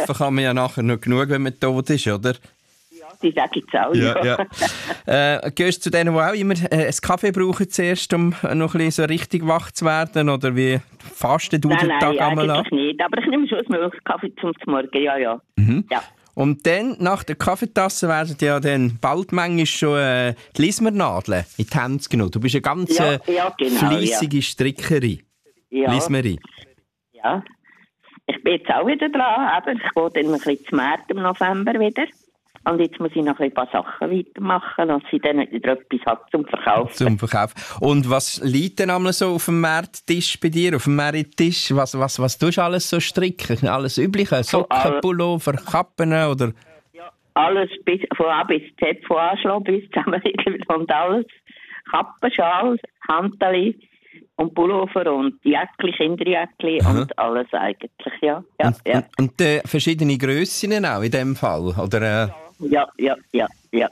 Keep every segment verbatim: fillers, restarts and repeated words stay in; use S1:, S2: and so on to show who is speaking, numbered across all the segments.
S1: Schlafen kann man ja nachher noch genug, wenn man tot ist, oder?
S2: Die sage ich auch, ja.
S1: ja, ja. Äh, gehörst du zu denen, die auch immer äh, einen Kaffee brauchen zuerst, um noch ein bisschen so richtig wach zu werden? Oder wie fastet du
S2: nein,
S1: den Tag
S2: nein,
S1: einmal an?
S2: Nein, nicht. Aber ich nehme schon einen Kaffee zum Morgen, ja, ja.
S1: Mhm.
S2: ja.
S1: Und dann, nach der Kaffeetasse, werden ja dann bald manchmal schon äh, die Lismernadeln in die Hände genommen. Du bist eine ganz
S2: ja,
S1: äh,
S2: ja, genau,
S1: fleissige
S2: ja.
S1: Strickerin.
S2: Ja.
S1: Lismerin.
S2: Ja. Ich bin jetzt auch wieder dran, aber ich gehe dann ein bisschen zum März im November wieder. Und jetzt muss ich noch ein paar Sachen weitermachen, dass ich dann wieder etwas habe zum Verkaufen.
S1: Zum Verkauf. Und was liegt denn einmal so auf dem Markttisch bei dir, auf dem Merittisch? Was, was, was tust du alles so stricken? Alles Übliche? Socken, Pullover, Kappen oder?
S2: Ja, alles bis, von A bis Z, von Anschlag bis zusammenlegen und alles. Kappen, Schal, Handeli und Pullover und Jäckli, Kinderjäckli
S1: Aha.
S2: und alles eigentlich, ja. ja,
S1: und
S2: ja.
S1: und, und äh, verschiedene Grössen auch in dem Fall? Oder, äh,
S2: Ja, ja, ja, ja.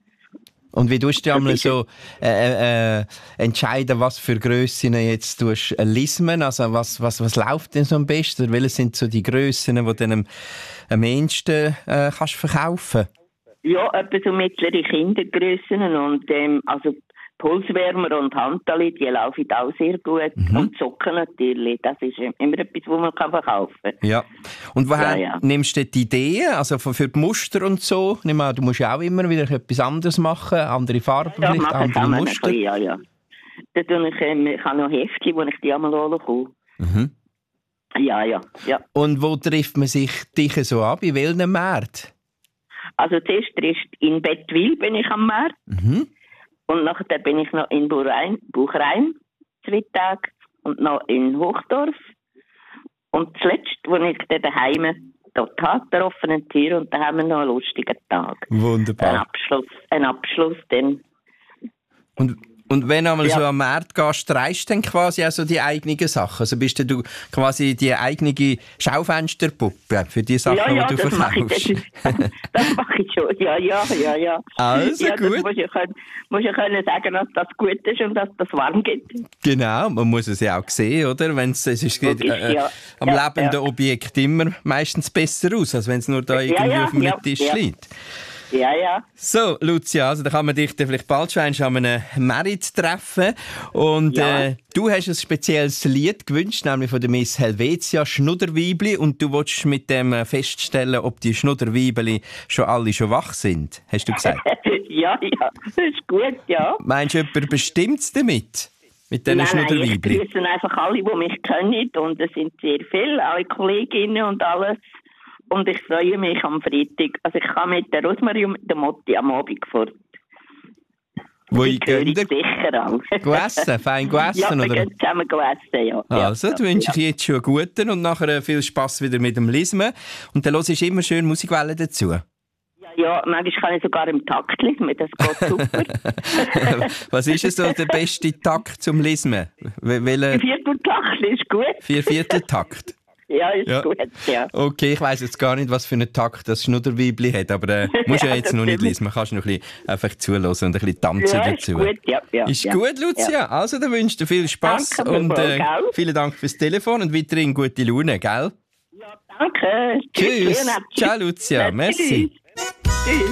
S1: Und wie tust du einmal so äh, äh, entscheiden, was für Grössen jetzt tust äh, lismen? Also was, was, was läuft denn so am besten? Oder welche sind so die Grössen, die du am, am ehesten äh, kannst verkaufen?
S2: Ja, etwa so mittlere Kindergrössen und ähm, also Pulswärmer und Handtali, die laufen auch sehr gut. Mhm. Und Socken natürlich, das ist immer etwas, was man kann verkaufen kann.
S1: Ja. Und woher
S2: ja, ja.
S1: nimmst du die Ideen, also für die Muster und so? Nimm an, du musst ja auch immer wieder etwas anderes machen, andere Farben,
S2: ja,
S1: vielleicht andere Muster.
S2: Bisschen, ja, ja. Da tue ich, ähm, ich habe noch Heftchen, wo ich die einmal holen
S1: mhm.
S2: Ja, ja, ja.
S1: Und wo trifft man sich dich so an? Bei welchem Markt?
S2: Also zuerst ist in Bettwil bin ich am Markt.
S1: Mhm.
S2: Und nachher bin ich noch in Buchrein, Buchrein zwei Tage und noch in Hochdorf. Und zuletzt, wo ich dann daheim dort habe, der offenen Tür, und da haben wir noch einen lustigen Tag.
S1: Wunderbar.
S2: Ein Abschluss, ein Abschluss dann.
S1: Und, und wenn du einmal
S2: ja.
S1: so am Markt gehst, treibst du dann quasi auch so die eigenen Sachen? Also bist du quasi die eigene Schaufensterpuppe für die Sachen,
S2: ja, ja,
S1: die du
S2: das
S1: verkaufst?
S2: Mache ich, das, das mache ich schon, ja, ja, ja, ja.
S1: Also
S2: ja,
S1: gut.
S2: Das musst du können, musst du können sagen, dass das gut ist und dass das warm gibt.
S1: Genau, man muss es ja auch sehen, oder? Wenn's, es ist
S2: Logisch,
S1: äh,
S2: ja.
S1: am
S2: ja,
S1: lebenden
S2: ja.
S1: Objekt immer meistens besser aus, als wenn es nur da irgendwie
S2: ja, ja,
S1: auf dem
S2: ja,
S1: Tisch
S2: ja.
S1: liegt.
S2: Ja, ja.
S1: So, Lucia, also da kann man dich dann vielleicht bald schon an einem Merit treffen. Und
S2: Ja.
S1: äh, du hast ein spezielles Lied gewünscht, nämlich von der Miss Helvetia, Schnudderweibli. Und du willst mit dem äh, feststellen, ob die Schnudderweibli schon alle schon wach sind, hast du gesagt?
S2: ja, ja, das ist gut, ja.
S1: Meinst du, jemand bestimmt damit? Mit diesen
S2: Nein, nein, ich
S1: Schnudderweibli?
S2: grüße einfach alle, die mich kennen. Und es sind sehr viele, alle Kolleginnen und alles. Und ich freue mich am Freitag. Also ich kann mit der Rosmarie und mit der Motti am Abend fort.
S1: Wo
S2: Die
S1: ich
S2: höre
S1: gönne?
S2: sicher auch.
S1: Gegessen? Fein gegessen?
S2: Ja, wir
S1: oder?
S2: gehen zusammen gegessen, ja.
S1: Also,
S2: ja,
S1: dann wünsche ich
S2: ja.
S1: jetzt schon einen guten und nachher viel Spass wieder mit dem Lismen. Und dann hörst du immer schön Musikwellen dazu.
S2: Ja, ja, manchmal kann ich sogar im Takt lesen, das geht super.
S1: Was ist es so der beste Takt zum Lismen? Welcher?
S2: Der Vierteltakt ist gut.
S1: Viervierteltakt?
S2: Ja, ist
S1: Ja.
S2: gut, ja.
S1: Okay, ich weiss jetzt gar nicht, was für einen Takt das Schnudderweibli hat, aber äh, musst ja
S2: Ja,
S1: jetzt
S2: das
S1: noch nicht
S2: stimmt.
S1: lesen. Man kannst noch ein bisschen einfach zuhören und ein bisschen tanzen
S2: Ja,
S1: dazu.
S2: ist gut, ja. ja
S1: Ist
S2: ja.
S1: gut, Lucia.
S2: Ja.
S1: Also, dann wünsche ich dir viel Spass
S2: Danke
S1: und
S2: vielmals,
S1: äh,
S2: gell?
S1: vielen Dank fürs Telefon und weiterhin gute Laune, gell?
S2: Ja, danke.
S1: Tschüss.
S2: Leonard.
S1: Ciao, Lucia.
S2: Ja,
S1: Merci.
S2: Tschüss. Tschüss.